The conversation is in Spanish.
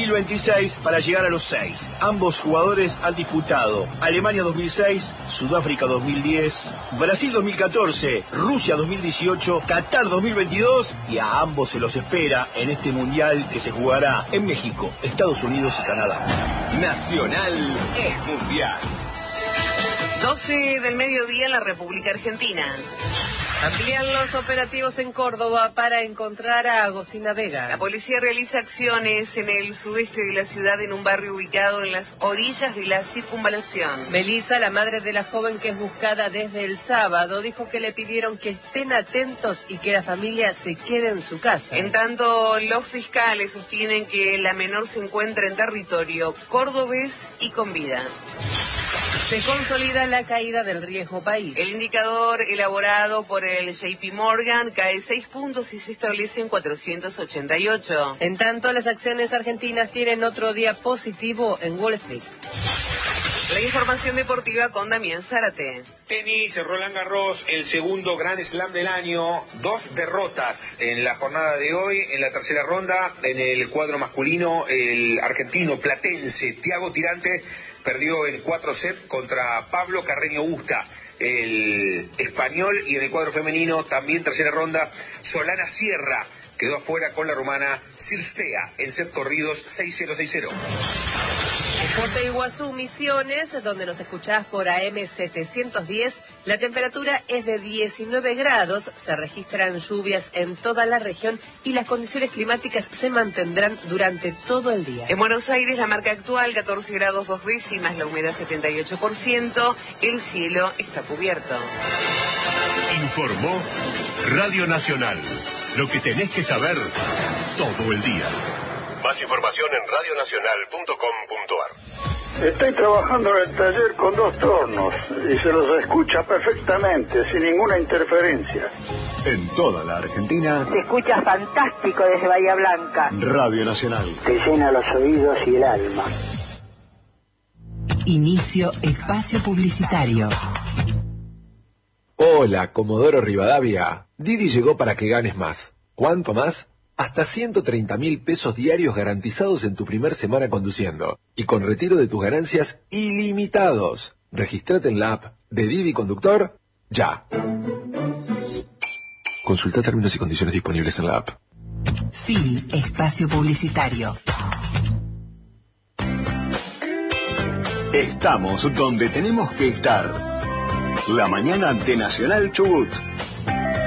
2026 para llegar a los 6. Ambos jugadores han disputado Alemania 2006, Sudáfrica 2010, Brasil 2014, Rusia 2018, Qatar 2022 y a ambos se los espera en este mundial que se jugará en México, Estados Unidos y Canadá. Nacional es mundial. 12 del mediodía en la República Argentina. Amplían los operativos en Córdoba para encontrar a Agostina Vega. La policía realiza acciones en el sudeste de la ciudad en un barrio ubicado en las orillas de la circunvalación. Melissa, la madre de la joven que es buscada desde el sábado, dijo que le pidieron que estén atentos y que la familia se quede en su casa. En tanto, los fiscales sostienen que la menor se encuentra en territorio cordobés y con vida. Se consolida la caída del riesgo país. El indicador elaborado por el JP Morgan cae 6 puntos y se establece en 488. En tanto, las acciones argentinas tienen otro día positivo en Wall Street. La información deportiva con Damián Zárate. Tenis, Roland Garros, el segundo Grand Slam del año. 2 derrotas en la jornada de hoy. En la tercera ronda, en el cuadro masculino, el argentino platense Thiago Tirante perdió en 4 sets contra Pablo Carreño Busta, el español. Y en el cuadro femenino, también tercera ronda, Solana Sierra quedó afuera con la rumana Cirstea en set corridos 6-0, 6-0. Puerto Iguazú, Misiones, donde nos escuchás por AM 710, la temperatura es de 19 grados, se registran lluvias en toda la región y las condiciones climáticas se mantendrán durante todo el día. En Buenos Aires, la marca actual, 14 grados 2 décimas, la humedad 78%, el cielo está cubierto. Informó Radio Nacional. Lo que tenés que saber todo el día. Más información en radionacional.com.ar. Estoy trabajando en el taller con 2 tornos y se los escucha perfectamente, sin ninguna interferencia. En toda la Argentina. Se escucha fantástico desde Bahía Blanca. Radio Nacional. Te llena los oídos y el alma. Inicio espacio publicitario. Hola, Comodoro Rivadavia. Didi llegó para que ganes más. ¿Cuánto más? Hasta 130.000 pesos diarios garantizados en tu primer semana conduciendo. Y con retiro de tus ganancias ilimitados. Regístrate en la app de Didi Conductor ya. Consulta términos y condiciones disponibles en la app. Fin espacio publicitario. Estamos donde tenemos que estar. La mañana ante Nacional Chubut.